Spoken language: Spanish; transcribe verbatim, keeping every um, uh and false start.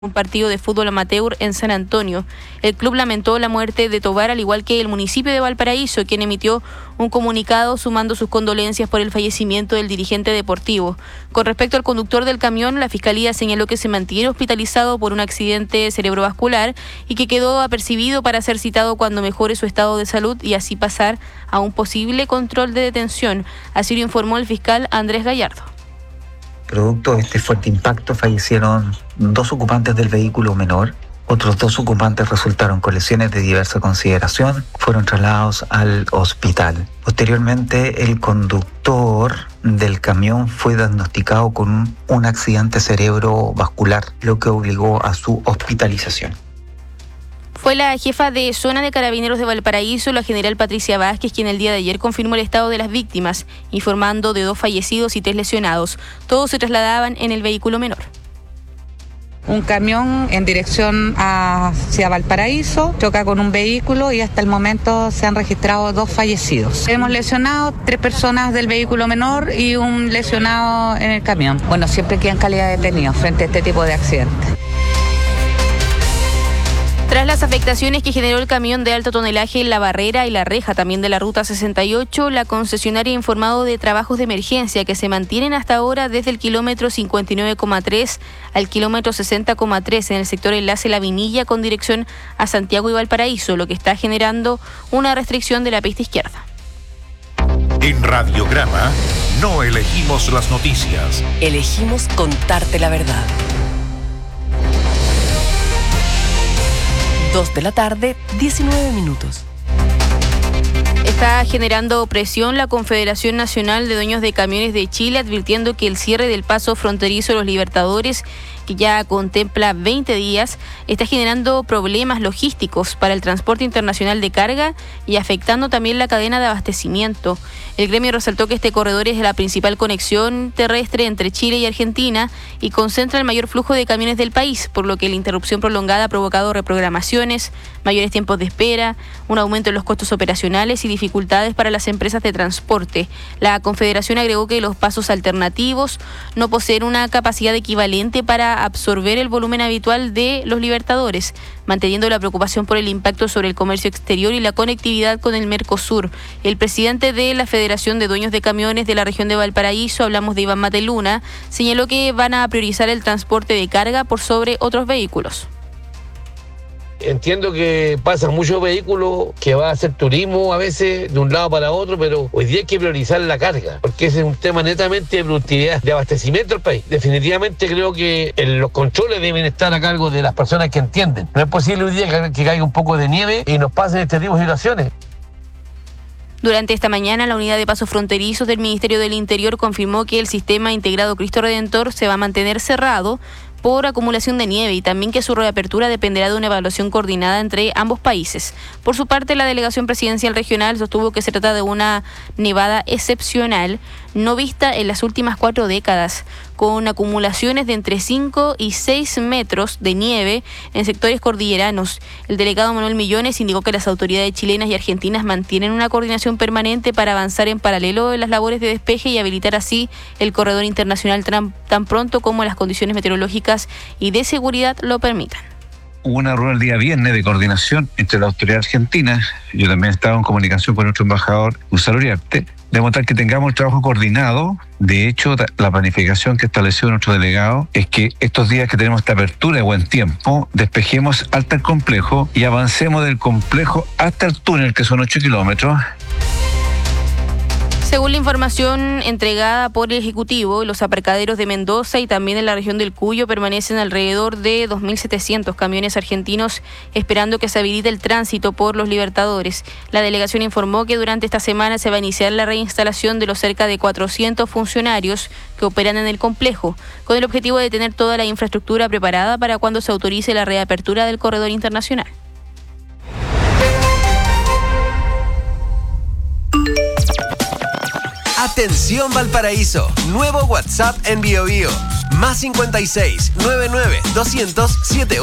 un partido de fútbol amateur en San Antonio. El club lamentó la muerte de Tobar, al igual que el municipio de Valparaíso, quien emitió un comunicado sumando sus condolencias por el fallecimiento del dirigente deportivo. Con respecto al conductor del camión, la Fiscalía señaló que se mantiene hospitalizado por un accidente cerebrovascular y que quedó apercibido para ser citado cuando mejore su estado de salud y así pasar a un posible control de detención. Así lo informó el fiscal Andrés Gallardo. Producto de este fuerte impacto fallecieron dos ocupantes del vehículo menor. Otros dos ocupantes resultaron con lesiones de diversa consideración. Fueron trasladados al hospital. Posteriormente, el conductor del camión fue diagnosticado con un, un accidente cerebrovascular, lo que obligó a su hospitalización. Fue la jefa de zona de Carabineros de Valparaíso, la general Patricia Vázquez, quien el día de ayer confirmó el estado de las víctimas, informando de dos fallecidos y tres lesionados. Todos se trasladaban en el vehículo menor. Un camión en dirección hacia Valparaíso choca con un vehículo y hasta el momento se han registrado dos fallecidos. Hemos lesionado tres personas del vehículo menor y un lesionado en el camión. Bueno, siempre quedan calidad de detenidos frente a este tipo de accidentes. Tras las afectaciones que generó el camión de alto tonelaje en La Barrera y La Reja, también de la Ruta sesenta y ocho, la concesionaria ha informado de trabajos de emergencia que se mantienen hasta ahora desde el kilómetro cincuenta y nueve coma tres al kilómetro sesenta coma tres en el sector enlace La Vinilla con dirección a Santiago y Valparaíso, lo que está generando una restricción de la pista izquierda. En Radiograma no elegimos las noticias. Elegimos contarte la verdad. Dos de la tarde, diecinueve minutos. Está generando presión la Confederación Nacional de Dueños de Camiones de Chile, advirtiendo que el cierre del paso fronterizo de los Libertadores, que ya contempla veinte días, está generando problemas logísticos para el transporte internacional de carga y afectando también la cadena de abastecimiento. El gremio resaltó que este corredor es la principal conexión terrestre entre Chile y Argentina y concentra el mayor flujo de camiones del país, por lo que la interrupción prolongada ha provocado reprogramaciones, mayores tiempos de espera, un aumento en los costos operacionales y dificultades para las empresas de transporte. La Confederación agregó que los pasos alternativos no poseen una capacidad equivalente para absorber el volumen habitual de los Libertadores, manteniendo la preocupación por el impacto sobre el comercio exterior y la conectividad con el Mercosur. El presidente de la Federación de Dueños de Camiones de la región de Valparaíso, hablamos de Iván Mateluna, señaló que van a priorizar el transporte de carga por sobre otros vehículos. Entiendo que pasan muchos vehículos que va a hacer turismo a veces de un lado para otro, pero hoy día hay que priorizar la carga, porque ese es un tema netamente de productividad, de abastecimiento del país. Definitivamente creo que los controles deben estar a cargo de las personas que entienden. No es posible hoy día que, que caiga un poco de nieve y nos pasen este tipo de situaciones. Durante esta mañana, la unidad de pasos fronterizos del Ministerio del Interior confirmó que el sistema integrado Cristo Redentor se va a mantener cerrado por acumulación de nieve y también que su reapertura dependerá de una evaluación coordinada entre ambos países. Por su parte, la delegación presidencial regional sostuvo que se trata de una nevada excepcional no vista en las últimas cuatro décadas, con acumulaciones de entre cinco y seis metros de nieve en sectores cordilleranos. El delegado Manuel Millones indicó que las autoridades chilenas y argentinas mantienen una coordinación permanente para avanzar en paralelo en las labores de despeje y habilitar así el corredor internacional tan, tan pronto como las condiciones meteorológicas y de seguridad lo permitan. Hubo una reunión el día viernes de coordinación entre la autoridad argentina, yo también estaba en comunicación con nuestro embajador Gonzalo Uriarte, de mostrar que tengamos el trabajo coordinado. De hecho, la planificación que estableció nuestro delegado es que estos días que tenemos esta apertura de buen tiempo, despejemos hasta el complejo y avancemos del complejo hasta el túnel, que son ocho kilómetros. Según la información entregada por el Ejecutivo, los aparcaderos de Mendoza y también en la región del Cuyo permanecen alrededor de dos mil setecientos camiones argentinos esperando que se habilite el tránsito por los Libertadores. La delegación informó que durante esta semana se va a iniciar la reinstalación de los cerca de cuatrocientos funcionarios que operan en el complejo, con el objetivo de tener toda la infraestructura preparada para cuando se autorice la reapertura del corredor internacional. Atención Valparaíso, nuevo WhatsApp en BioBio, más cincuenta y seis, noventa y nueve, doscientos, setenta y ocho.